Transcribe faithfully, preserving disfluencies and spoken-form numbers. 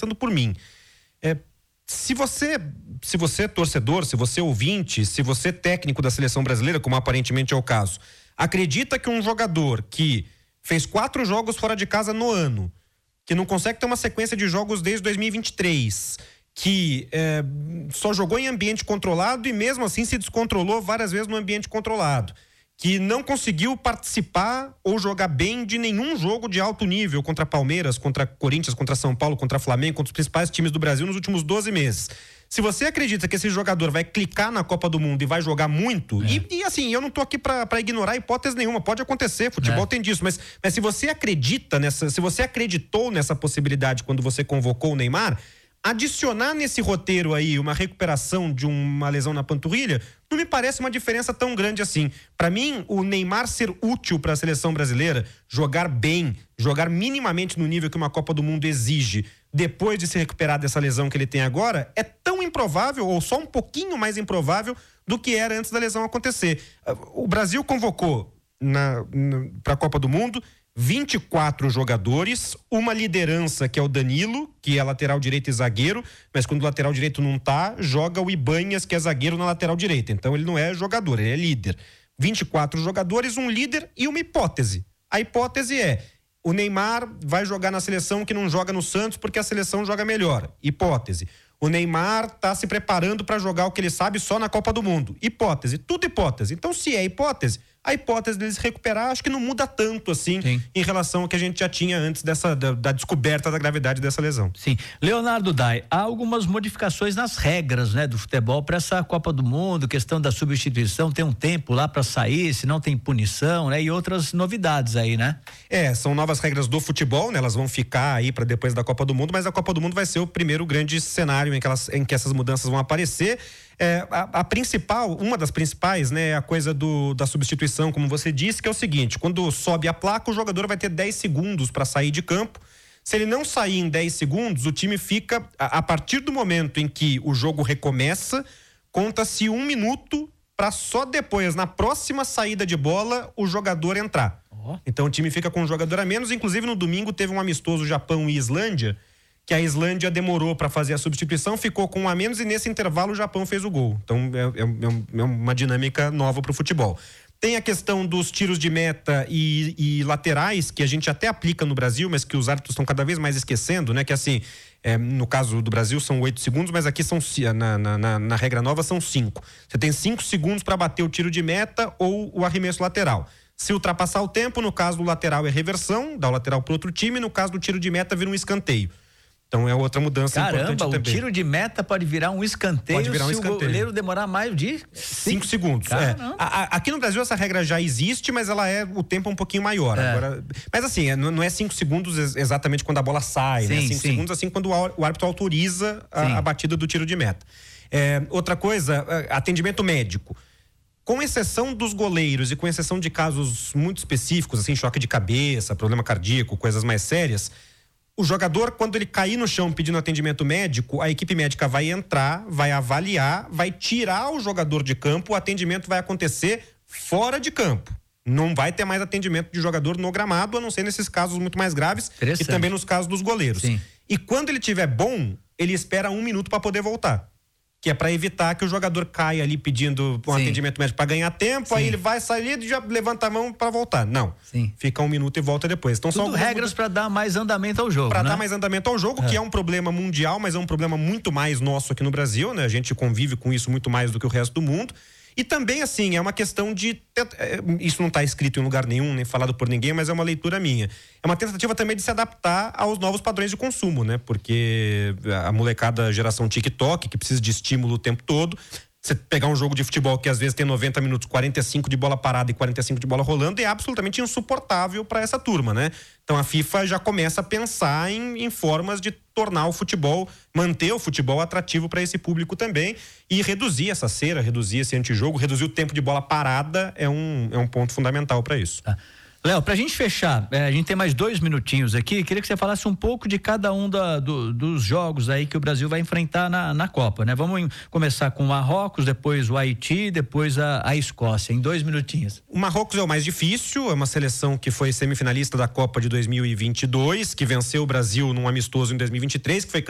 começando por mim. É, se você, se você é torcedor, se você é ouvinte, se você é técnico da seleção brasileira, como aparentemente é o caso, acredita que um jogador que fez quatro jogos fora de casa no ano, que não consegue ter uma sequência de jogos desde dois mil e vinte e três, que é, só jogou em ambiente controlado e mesmo assim se descontrolou várias vezes no ambiente controlado, que não conseguiu participar ou jogar bem de nenhum jogo de alto nível contra Palmeiras, contra Corinthians, contra São Paulo, contra Flamengo, contra os principais times do Brasil nos últimos doze meses. Se você acredita que esse jogador vai clicar na Copa do Mundo e vai jogar muito, é. e, e assim, eu não tô aqui pra, pra ignorar hipótese nenhuma, pode acontecer, futebol é. tem disso, mas, mas se você acredita nessa, se você acreditou nessa possibilidade quando você convocou o Neymar, adicionar nesse roteiro aí uma recuperação de uma lesão na panturrilha não me parece uma diferença tão grande assim. Para mim, o Neymar ser útil para a seleção brasileira, jogar bem, jogar minimamente no nível que uma Copa do Mundo exige, depois de se recuperar dessa lesão que ele tem agora, é tão improvável ou só um pouquinho mais improvável do que era antes da lesão acontecer. O Brasil convocou para a Copa do Mundo vinte e quatro jogadores, uma liderança que é o Danilo, que é lateral direito e zagueiro, mas quando o lateral direito não tá, joga o Ibanhas, que é zagueiro na lateral direita. Então ele não é jogador, ele é líder. vinte e quatro jogadores, um líder e uma hipótese. A hipótese é: o Neymar vai jogar na seleção que não joga no Santos porque a seleção joga melhor. Hipótese. O Neymar tá se preparando para jogar o que ele sabe só na Copa do Mundo. Hipótese. Tudo hipótese. Então, se é hipótese, a hipótese dele se recuperar, acho que não muda tanto assim Sim. em relação ao que a gente já tinha antes dessa, da, da descoberta da gravidade dessa lesão. Sim. Leonardo Dai, há algumas modificações nas regras, né, do futebol para essa Copa do Mundo, questão da substituição, tem um tempo lá para sair, se não tem punição, né, e outras novidades aí, né? É, são novas regras do futebol, né, elas vão ficar aí para depois da Copa do Mundo, mas a Copa do Mundo vai ser o primeiro grande cenário em que, elas, em que essas mudanças vão aparecer. É, a, a principal, uma das principais, né, é a coisa do, da substituição, como você disse, que é o seguinte: quando sobe a placa, o jogador vai ter dez segundos para sair de campo. Se ele não sair em dez segundos, o time fica, a, a partir do momento em que o jogo recomeça, conta-se um minuto para só depois, na próxima saída de bola, o jogador entrar. Oh. Então o time fica com um jogador a menos. Inclusive no domingo teve um amistoso Japão e Islândia, que a Islândia demorou para fazer a substituição, ficou com um a menos e nesse intervalo o Japão fez o gol. Então é, é, é uma dinâmica nova para o futebol. Tem a questão dos tiros de meta e, e laterais, que a gente até aplica no Brasil, mas que os árbitros estão cada vez mais esquecendo, né? Que assim, é, no caso do Brasil são oito segundos, mas aqui são na, na, na, na regra nova são cinco. Você tem cinco segundos para bater o tiro de meta ou o arremesso lateral. Se ultrapassar o tempo, no caso do lateral é reversão, dá o lateral para outro time, no caso do tiro de meta vira um escanteio. Então é outra mudança Caramba, importante também. Caramba, o tiro de meta pode virar um escanteio pode virar um se escanteio. o goleiro demorar mais de cinco segundos. É. A, a, aqui no Brasil essa regra já existe, mas ela é o tempo é um pouquinho maior. É. Agora, mas assim, é, não é cinco segundos exatamente quando a bola sai, sim, né? cinco segundos assim quando o árbitro autoriza a, a batida do tiro de meta. É, outra coisa, atendimento médico. Com exceção dos goleiros e com exceção de casos muito específicos, assim, choque de cabeça, problema cardíaco, coisas mais sérias, o jogador, quando ele cair no chão pedindo atendimento médico, a equipe médica vai entrar, vai avaliar, vai tirar o jogador de campo, o atendimento vai acontecer fora de campo. Não vai ter mais atendimento de jogador no gramado, a não ser nesses casos muito mais graves e também nos casos dos goleiros. Sim. E quando ele estiver bom, ele espera um minuto para poder voltar. Que é para evitar que o jogador caia ali pedindo um Sim. atendimento médico para ganhar tempo, Sim. aí ele vai sair e já levanta a mão para voltar. Não. Sim. Fica um minuto e volta depois. Então, Tudo são regras para dar mais andamento ao jogo, Para né? dar mais andamento ao jogo, é. que é um problema mundial, mas é um problema muito mais nosso aqui no Brasil, né? A gente convive com isso muito mais do que o resto do mundo. E também, assim, é uma questão de... Isso não está escrito em lugar nenhum, nem falado por ninguém, mas é uma leitura minha. É uma tentativa também de se adaptar aos novos padrões de consumo, né? Porque a molecada geração TikTok, que precisa de estímulo o tempo todo... Você pegar um jogo de futebol que às vezes tem noventa minutos, quarenta e cinco de bola parada e quarenta e cinco de bola rolando, é absolutamente insuportável para essa turma, né? Então a FIFA já começa a pensar em, em formas de tornar o futebol, manter o futebol atrativo para esse público também e reduzir essa cera, reduzir esse antijogo, reduzir o tempo de bola parada é um, é um ponto fundamental para isso. Tá. Léo, pra gente fechar, é, a gente tem mais dois minutinhos aqui, queria que você falasse um pouco de cada um da, do, dos jogos aí que o Brasil vai enfrentar na, na Copa, né? Vamos em, começar com o Marrocos, depois o Haiti, depois a, a Escócia, em dois minutinhos. O Marrocos é o mais difícil, é uma seleção que foi semifinalista da Copa de dois mil e vinte e dois, que venceu o Brasil num amistoso em dois mil e vinte e três, que foi